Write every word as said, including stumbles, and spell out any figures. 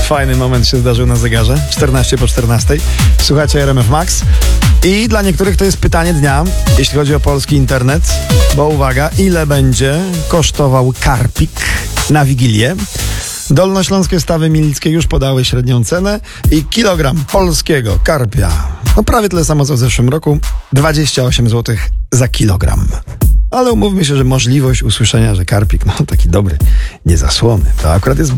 Fajny moment się zdarzył na zegarze. czternaście po czternastej. Słuchajcie R M F Max. I dla niektórych to jest pytanie dnia, jeśli chodzi o polski internet. Bo uwaga, ile będzie kosztował karpik na Wigilię? Dolnośląskie Stawy Milickie już podały średnią cenę i kilogram polskiego karpia, no prawie tyle samo co w zeszłym roku, dwadzieścia osiem złotych za kilogram. Ale umówmy się, że możliwość usłyszenia, że karpik, no taki dobry, nie za słony, to akurat jest